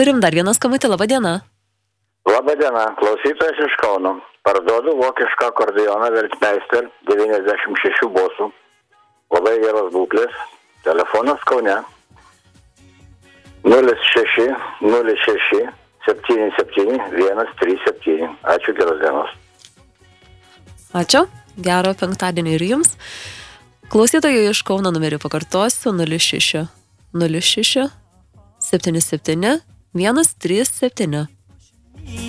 Turim dar vieną skambutį, laba diena. Labą dieną, klausytojas iš Kauno. Parduodu vokišką akordeoną Weltmeister 96 bosų. Labai geros būklės. Telefonas Kaune 06 06 77 137. Ačiū, geros dienos. Ačiū, gero penktadienio ir jums. Klausytojų iš Kauno numerį pakartosiu 06 06 77 137.